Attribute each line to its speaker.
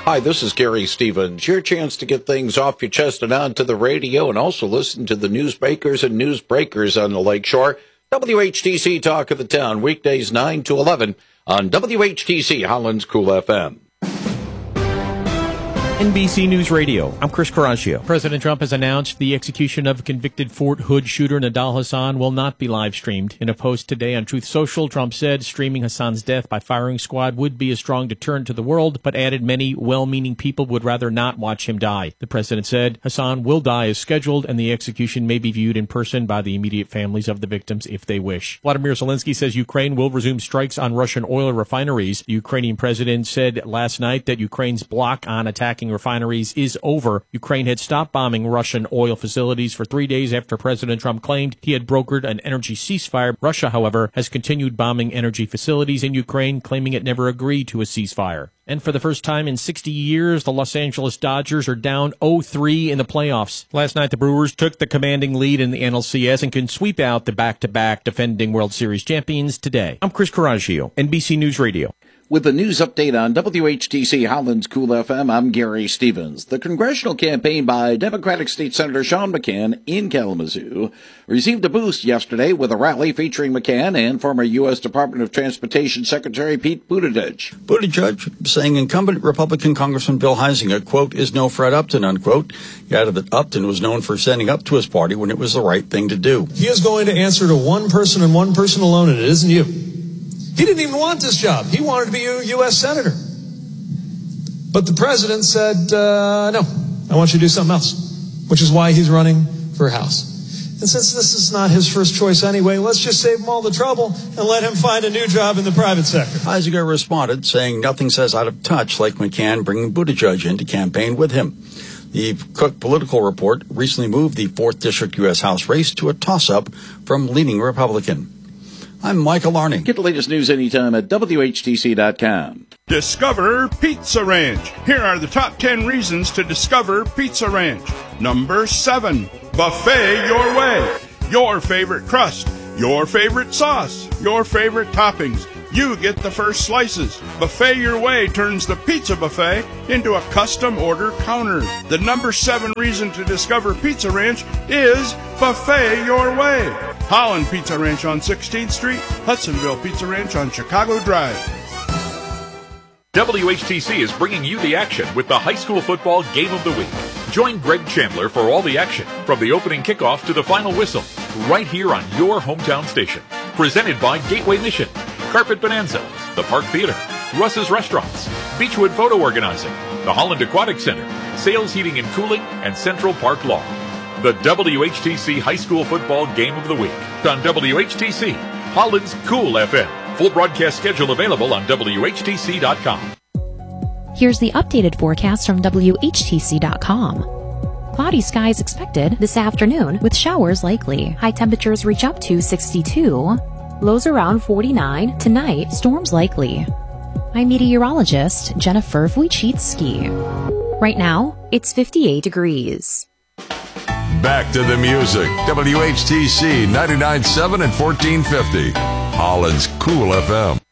Speaker 1: Hi, this is Gary Stevens. Your chance to get things off your chest and onto the radio, and also listen to the newsmakers and newsbreakers on the Lakeshore. WHTC Talk of the Town, weekdays 9 to 11 on WHTC Holland's Cool FM.
Speaker 2: NBC News Radio. I'm Chris Coraggio.
Speaker 3: President Trump has announced the execution of convicted Fort Hood shooter Nidal Hasan will not be live-streamed. In a post today on Truth Social, Trump said streaming Hasan's death by firing squad would be a strong deterrent to the world, but added many well-meaning people would rather not watch him die. The president said Hasan will die as scheduled, and the execution may be viewed in person by the immediate families of the victims if they wish. Vladimir Zelensky says Ukraine will resume strikes on Russian oil refineries. The Ukrainian president said last night that Ukraine's block on attacking refineries is over. Ukraine had stopped bombing Russian oil facilities for 3 days after President Trump claimed he had brokered an energy ceasefire. Russia, however, has continued bombing energy facilities in Ukraine, claiming it never agreed to a ceasefire. And for the first time in 60 years, the Los Angeles Dodgers are down 0-3 in the playoffs. Last night, the Brewers took the commanding lead in the NLCS and can sweep out the back-to-back defending World Series champions today. I'm Chris Coraggio, NBC News Radio.
Speaker 1: With the news update on WHTC Holland's Cool FM, I'm Gary Stevens. The congressional campaign by Democratic State Senator Sean McCann in Kalamazoo received a boost yesterday with a rally featuring McCann and former U.S. Department of Transportation Secretary Pete Buttigieg.
Speaker 4: Buttigieg saying incumbent Republican Congressman Bill Huizenga, quote, is no Fred Upton, unquote. He added that Upton was known for standing up to his party when it was the right thing to do.
Speaker 5: He is going to answer to one person and one person alone, and it isn't you. He didn't even want this job. He wanted to be a U.S. Senator. But the president said, no, I want you to do something else, which is why he's running for House. And since this is not his first choice anyway, let's just save him all the trouble and let him find a new job in the private sector.
Speaker 4: Huizenga responded, saying nothing says out of touch like McCann bringing Buttigieg in to campaign with him. The Cook Political Report recently moved the 4th District U.S. House race to a toss-up from leaning Republican. I'm Michael Arning.
Speaker 1: Get the latest news anytime at WHTC.com.
Speaker 6: Discover Pizza Ranch. Here are the top 10 reasons to discover Pizza Ranch. Number 7, buffet your way. Your favorite crust, your favorite sauce, your favorite toppings. You get the first slices. Buffet Your Way turns the pizza buffet into a custom order counter. The number 7 reason to discover Pizza Ranch is Buffet Your Way. Holland Pizza Ranch on 16th Street, Hudsonville Pizza Ranch on Chicago Drive.
Speaker 7: WHTC is bringing you the action with the high school football game of the week. Join Greg Chandler for all the action, from the opening kickoff to the final whistle, right here on your hometown station. Presented by Gateway Mission, Carpet Bonanza, the Park Theater, Russ's Restaurants, Beechwood Photo Organizing, the Holland Aquatic Center, Sales Heating and Cooling, and Central Park Law. The WHTC High School Football Game of the Week on WHTC, Holland's Cool FM. Full broadcast schedule available on WHTC.com.
Speaker 8: Here's the updated forecast from WHTC.com. Cloudy skies expected this afternoon with showers likely. High temperatures reach up to 62. Lows around 49. Tonight, storms likely. I'm meteorologist Jennifer Wojcicki. Right now, it's 58 degrees.
Speaker 9: Back to the music. WHTC 99.7 and 1450. Holland's Cool FM.